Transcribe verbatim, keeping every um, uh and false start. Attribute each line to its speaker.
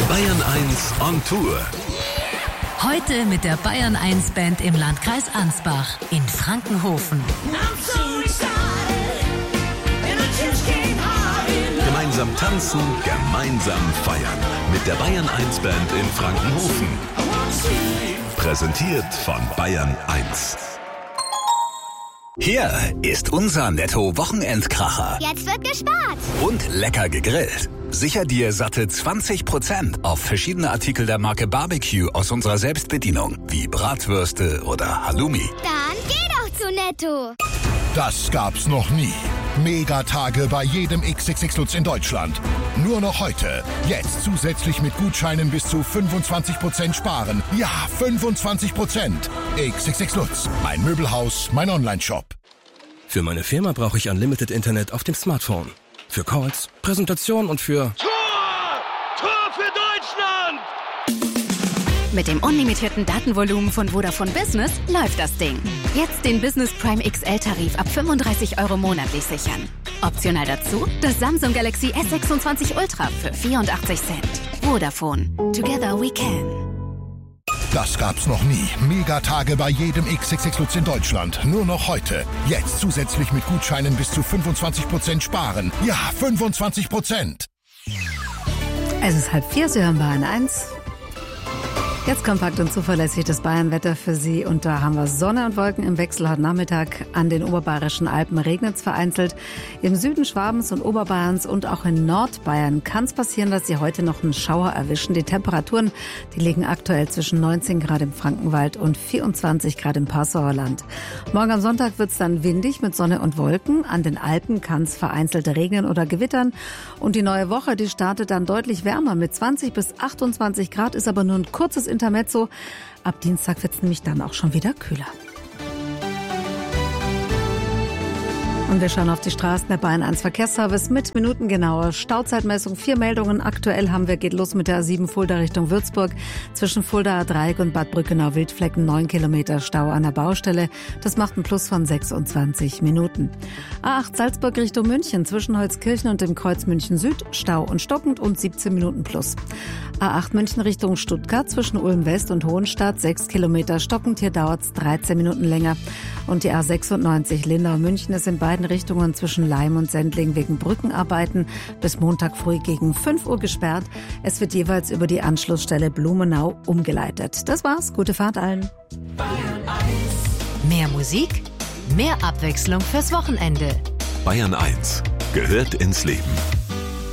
Speaker 1: Bayern eins on Tour.
Speaker 2: Heute mit der Bayern eins Band im Landkreis Ansbach in Frankenhofen.
Speaker 1: Gemeinsam tanzen, gemeinsam feiern. Mit der Bayern eins Band in Frankenhofen. Präsentiert von Bayern eins.
Speaker 3: Hier ist unser Netto-Wochenendkracher.
Speaker 4: Jetzt wird gespart.
Speaker 3: Und lecker gegrillt. Sicher dir satte zwanzig Prozent auf verschiedene Artikel der Marke Barbecue aus unserer Selbstbedienung, wie Bratwürste oder Halloumi.
Speaker 4: Dann geh doch zu Netto.
Speaker 5: Das gab's noch nie. Megatage bei jedem X X X Lutz in Deutschland. Nur noch heute. Jetzt zusätzlich mit Gutscheinen bis zu fünfundzwanzig Prozent sparen. Ja, fünfundzwanzig Prozent. X X X Lutz. Mein Möbelhaus, mein Onlineshop.
Speaker 6: Für meine Firma brauche ich Unlimited Internet auf dem Smartphone. Für Calls, Präsentation und für...
Speaker 7: Tor! Tor für Deutschland!
Speaker 8: Mit dem unlimitierten Datenvolumen von Vodafone Business läuft das Ding. Jetzt den Business Prime X L-Tarif ab fünfunddreißig Euro monatlich sichern. Optional dazu das Samsung Galaxy S sechsundzwanzig Ultra für vierundachtzig Cent. Vodafone. Together we can.
Speaker 5: Das gab's noch nie. Megatage bei jedem X X X Lutz in Deutschland. Nur noch heute. Jetzt zusätzlich mit Gutscheinen bis zu fünfundzwanzig Prozent sparen. Ja, fünfundzwanzig Prozent.
Speaker 9: Es ist halb vier, Sie hören Bayern eins. Jetzt kompakt und zuverlässig das Bayernwetter für Sie. Und da haben wir Sonne und Wolken im Wechsel. Heute Nachmittag an den oberbayerischen Alpen regnet es vereinzelt. Im Süden Schwabens und Oberbayerns und auch in Nordbayern kann es passieren, dass Sie heute noch einen Schauer erwischen. Die Temperaturen, die liegen aktuell zwischen neunzehn Grad im Frankenwald und vierundzwanzig Grad im Passauer Land. Morgen am Sonntag wird es dann windig mit Sonne und Wolken. An den Alpen kann es vereinzelt regnen oder gewittern. Und die neue Woche, die startet dann deutlich wärmer mit zwanzig bis achtundzwanzig Grad, ist aber nur ein kurzes Intermezzo. Ab Dienstag wird es nämlich dann auch schon wieder kühler. Und wir schauen auf die Straßen der Bayern eins Verkehrsservice mit minutengenauer Stauzeitmessung. Vier Meldungen aktuell haben wir. Geht los mit der A sieben Fulda Richtung Würzburg. Zwischen Fulda Dreieck und Bad Brückenau-Wildflecken neun Kilometer Stau an der Baustelle. Das macht ein Plus von sechsundzwanzig Minuten. A acht Salzburg Richtung München. Zwischen Holzkirchen und dem Kreuz München Süd. Stau und stockend und siebzehn Minuten plus. A acht München Richtung Stuttgart. Zwischen Ulm West und Hohenstadt sechs Kilometer stockend. Hier dauert es dreizehn Minuten länger. Und die A sechsundneunzig Lindau München ist in beiden Richtungen zwischen Leim und Sendling wegen Brückenarbeiten bis Montag früh gegen fünf Uhr gesperrt. Es wird jeweils über die Anschlussstelle Blumenau umgeleitet. Das war's. Gute Fahrt allen.
Speaker 2: Mehr Musik, mehr Abwechslung fürs Wochenende.
Speaker 1: Bayern eins gehört ins Leben.